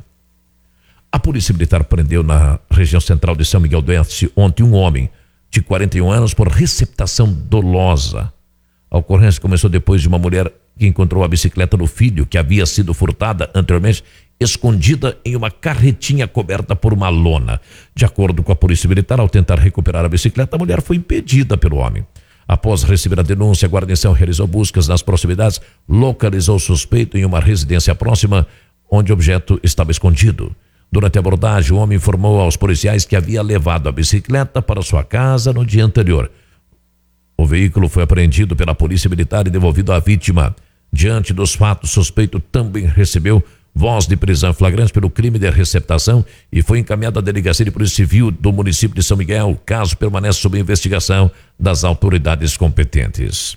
A Polícia Militar prendeu na região central de São Miguel do Oeste ontem um homem de quarenta e um anos por receptação dolosa. A ocorrência começou depois de uma mulher que encontrou a bicicleta do filho, que havia sido furtada anteriormente, escondida em uma carretinha coberta por uma lona. De acordo com a Polícia Militar, ao tentar recuperar a bicicleta, a mulher foi impedida pelo homem. Após receber a denúncia, a guarnição realizou buscas nas proximidades, localizou o suspeito em uma residência próxima, onde o objeto estava escondido. Durante a abordagem, o homem informou aos policiais que havia levado a bicicleta para sua casa no dia anterior. O veículo foi apreendido pela Polícia Militar e devolvido à vítima. Diante dos fatos, o suspeito também recebeu voz de prisão flagrante pelo crime de receptação e foi encaminhado à Delegacia de Polícia Civil do município de São Miguel. O caso permanece sob investigação das autoridades competentes.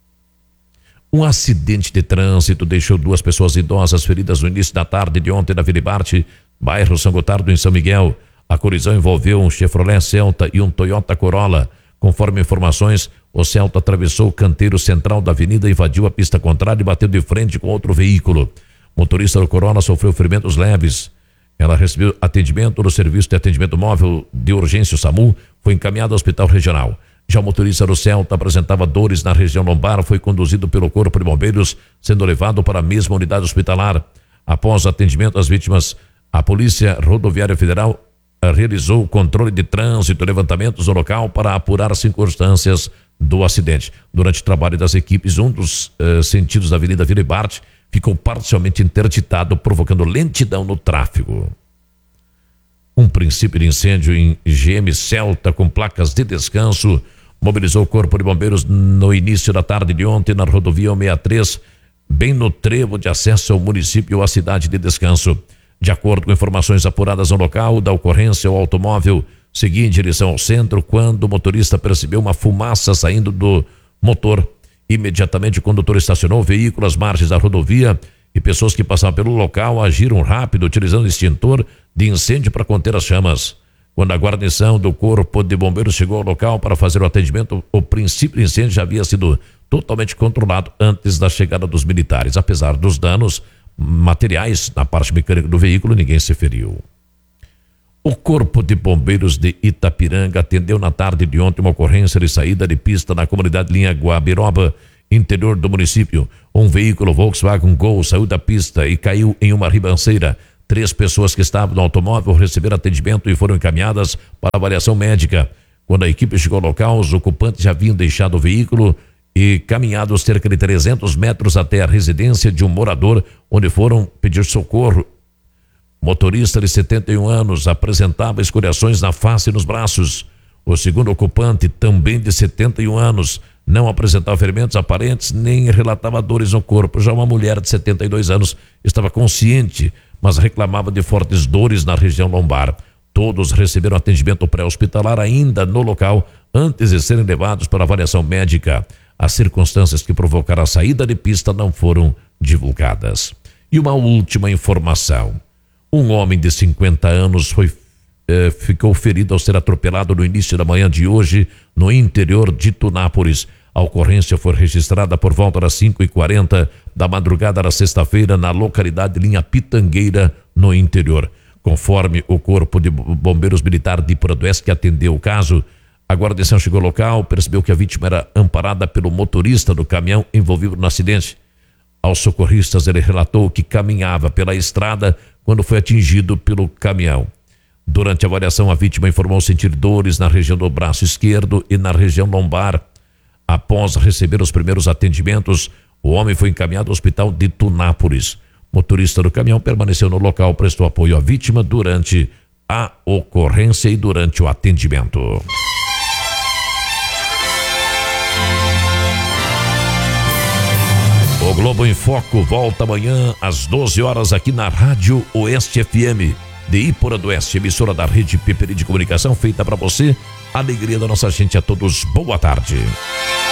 Um acidente de trânsito deixou duas pessoas idosas feridas no início da tarde de ontem na Vila Barte, bairro São Gotardo, em São Miguel. A colisão envolveu um Chevrolet Celta e um Toyota Corolla. Conforme informações, o Celta atravessou o canteiro central da avenida, invadiu a pista contrária e bateu de frente com outro veículo. O motorista do Corolla sofreu ferimentos leves. Ela recebeu atendimento no Serviço de Atendimento Móvel de Urgência, o SAMU, foi encaminhada ao Hospital Regional. Já o motorista do Celta apresentava dores na região lombar, foi conduzido pelo Corpo de Bombeiros, sendo levado para a mesma unidade hospitalar. Após o atendimento às vítimas, a Polícia Rodoviária Federal realizou o controle de trânsito e levantamentos no local para apurar as circunstâncias do acidente. Durante o trabalho das equipes, um dos eh, sentidos da Avenida Vila Barte ficou parcialmente interditado, provocando lentidão no tráfego. Um princípio de incêndio em G M Celta com placas de descanso mobilizou o Corpo de Bombeiros no início da tarde de ontem na rodovia cento e sessenta e três, bem no trevo de acesso ao município ou à cidade de descanso. De acordo com informações apuradas no local da ocorrência, o automóvel seguia em direção ao centro quando o motorista percebeu uma fumaça saindo do motor. Imediatamente o condutor estacionou o veículo às margens da rodovia e pessoas que passavam pelo local agiram rápido utilizando extintor de incêndio para conter as chamas. Quando a guarnição do Corpo de Bombeiros chegou ao local para fazer o atendimento, o princípio de incêndio já havia sido totalmente controlado antes da chegada dos militares. Apesar dos danos materiais na parte mecânica do veículo, ninguém se feriu. O Corpo de Bombeiros de Itapiranga atendeu na tarde de ontem uma ocorrência de saída de pista na comunidade Linha Guabiroba, interior do município. Um veículo Volkswagen Gol saiu da pista e caiu em uma ribanceira. Três pessoas que estavam no automóvel receberam atendimento e foram encaminhadas para avaliação médica. Quando a equipe chegou ao local, os ocupantes já haviam deixado o veículo e caminhado cerca de trezentos metros até a residência de um morador, onde foram pedir socorro. O motorista de setenta e um anos apresentava escoriações na face e nos braços. O segundo ocupante, também de setenta e um anos, não apresentava ferimentos aparentes nem relatava dores no corpo. Já uma mulher de setenta e dois anos estava consciente, mas reclamava de fortes dores na região lombar. Todos receberam atendimento pré-hospitalar ainda no local, antes de serem levados para avaliação médica. As circunstâncias que provocaram a saída de pista não foram divulgadas. E uma última informação. Um homem de cinquenta anos foi, eh, ficou ferido ao ser atropelado no início da manhã de hoje, no interior de Tunápolis. A ocorrência foi registrada por volta das cinco e quarenta da madrugada da sexta-feira na localidade Linha Pitangueira, no interior. Conforme o Corpo de Bombeiros Militar de Ipura do Oeste, que atendeu o caso, a guarnição chegou ao local, percebeu que a vítima era amparada pelo motorista do caminhão envolvido no acidente. Aos socorristas, ele relatou que caminhava pela estrada quando foi atingido pelo caminhão. Durante a avaliação, a vítima informou sentir dores na região do braço esquerdo e na região lombar. Após receber os primeiros atendimentos, o homem foi encaminhado ao hospital de Tunápolis. O motorista do caminhão permaneceu no local, prestou apoio à vítima durante a ocorrência e durante o atendimento. O Globo em Foco volta amanhã às doze horas aqui na Rádio Oeste F M de Ipura do Oeste, emissora da Rede Peperi de Comunicação, feita para você. Alegria da nossa gente a todos. Boa tarde.